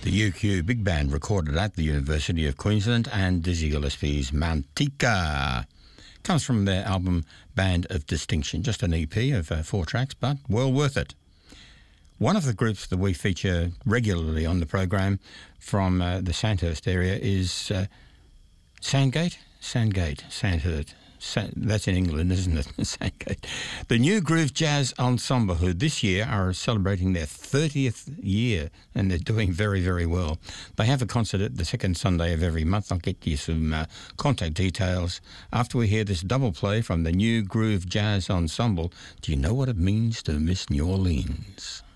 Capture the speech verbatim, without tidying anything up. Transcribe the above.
The U Q Big Band recorded at the University of Queensland, and Dizzy Gillespie's Mantika comes from their album Band of Distinction, just an E P of uh, four tracks, but well worth it. One of the groups that we feature regularly on the program from uh, the Sandhurst area is uh, Sandgate? Sandgate, Sandhurst. Sa- that's in England, isn't it? Sandgate. The New Groove Jazz Ensemble, who this year are celebrating their thirtieth year, and they're doing very, very well. They have a concert at the second Sunday of every month. I'll get you some uh, contact details after we hear this double play from the New Groove Jazz Ensemble. Do you know what it means to miss New Orleans?